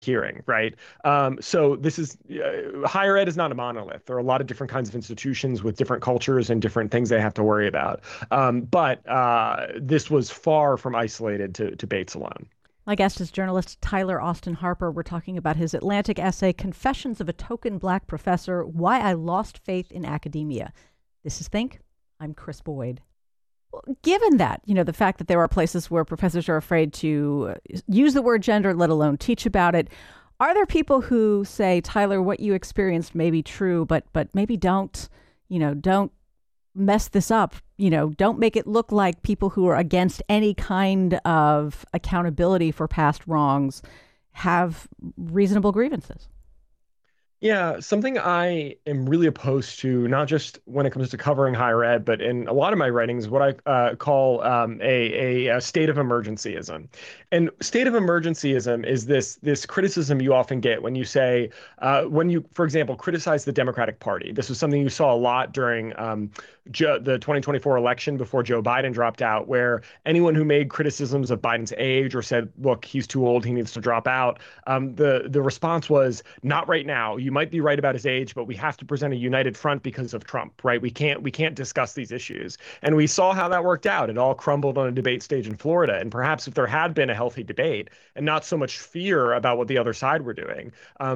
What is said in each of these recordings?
hearing, right? So this is higher ed is not a monolith. There are a lot of different kinds of institutions with different cultures and different things they have to worry about. But this was far from isolated to Bates alone. My guest is journalist Tyler Austin Harper. We're talking about his Atlantic essay, Confessions of a Token Black Professor, Why I Lost Faith in Academia. This is Think. I'm Chris Boyd. Well, given that, the fact that there are places where professors are afraid to use the word gender, let alone teach about it, are there people who say, Tyler, what you experienced may be true, but maybe don't mess this up, don't make it look like people who are against any kind of accountability for past wrongs have reasonable grievances? Yeah, something I am really opposed to, not just when it comes to covering higher ed, but in a lot of my writings, what I call a state of emergencyism. And state of emergencyism is this criticism you often get when you say, when you, for example, criticize the Democratic Party. This was something you saw a lot during the 2024 election before Joe Biden dropped out, where anyone who made criticisms of Biden's age or said, look, he's too old, he needs to drop out, the response was, not right now. You might be right about his age, but we have to present a united front because of Trump, right? We can't discuss these issues. And we saw how that worked out. It all crumbled on a debate stage in Florida. And perhaps if there had been a healthy debate and not so much fear about what the other side were doing,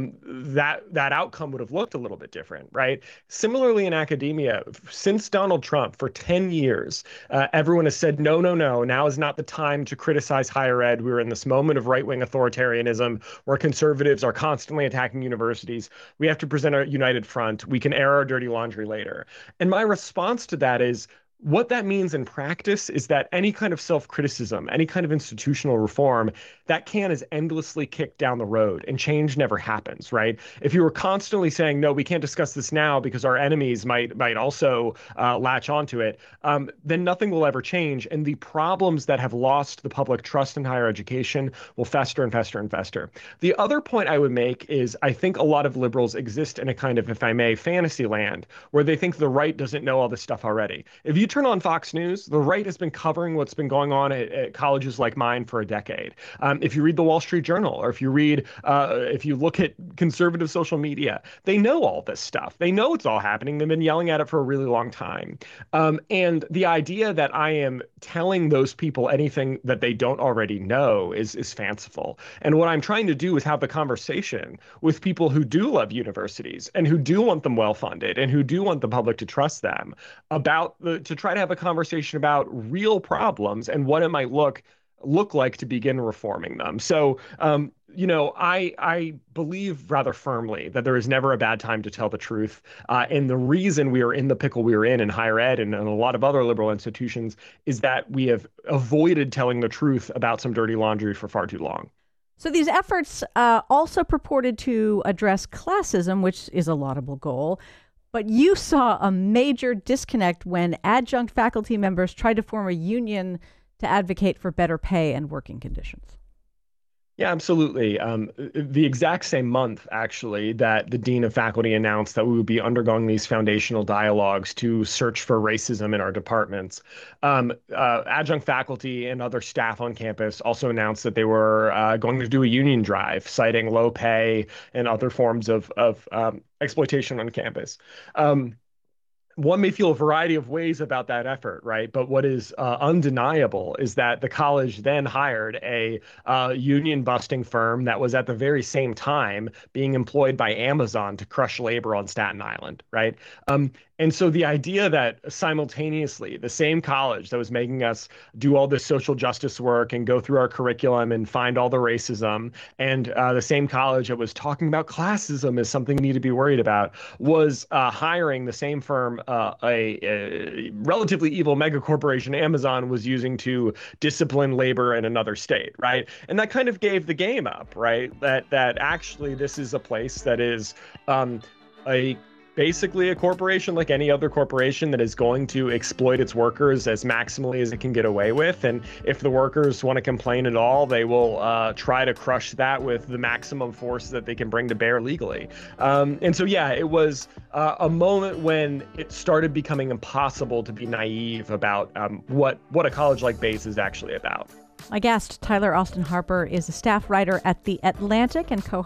that outcome would have looked a little bit different, right? Similarly in academia, since Donald Trump, for 10 years, everyone has said, no, now is not the time to criticize higher ed. We're in this moment of right-wing authoritarianism where conservatives are constantly attacking universities. We have to present a united front. We can air our dirty laundry later. And my response to that is, what that means in practice is that any kind of self-criticism, any kind of institutional reform, that can is endlessly kicked down the road and change never happens, right? If you were constantly saying, no, we can't discuss this now because our enemies might also latch onto it, then nothing will ever change. And the problems that have lost the public trust in higher education will fester and fester and fester. The other point I would make is I think a lot of liberals exist in a kind of, if I may, fantasy land where they think the right doesn't know all this stuff already. If you turn on Fox News, the right has been covering what's been going on at colleges like mine for a decade. If you read the Wall Street Journal, or if you look at conservative social media, they know all this stuff. They know it's all happening. They've been yelling at it for a really long time. And the idea that I am telling those people anything that they don't already know is fanciful. And what I'm trying to do is have the conversation with people who do love universities and who do want them well funded and who do want the public to trust them to try to have a conversation about real problems and what it might look like to begin reforming them. So, I believe rather firmly that there is never a bad time to tell the truth. And the reason we are in the pickle we are in higher ed and a lot of other liberal institutions is that we have avoided telling the truth about some dirty laundry for far too long. So these efforts also purported to address classism, which is a laudable goal. But you saw a major disconnect when adjunct faculty members tried to form a union to advocate for better pay and working conditions. Yeah, absolutely. The exact same month, actually, that the dean of faculty announced that we would be undergoing these foundational dialogues to search for racism in our departments, adjunct faculty and other staff on campus also announced that they were going to do a union drive, citing low pay and other forms of exploitation on campus. One may feel a variety of ways about that effort, right? But what is undeniable is that the college then hired a union-busting firm that was at the very same time being employed by Amazon to crush labor on Staten Island, right? And so the idea that simultaneously the same college that was making us do all this social justice work and go through our curriculum and find all the racism, and the same college that was talking about classism as something we need to be worried about was hiring the same firm a relatively evil mega corporation Amazon was using to discipline labor in another state, right? And that kind of gave the game up, right? That actually this is a place that is basically a corporation like any other corporation that is going to exploit its workers as maximally as it can get away with. And if the workers want to complain at all, they will try to crush that with the maximum force that they can bring to bear legally. And so, yeah, it was a moment when it started becoming impossible to be naive about what a college like Bates is actually about. My guest, Tyler Austin Harper, is a staff writer at The Atlantic and co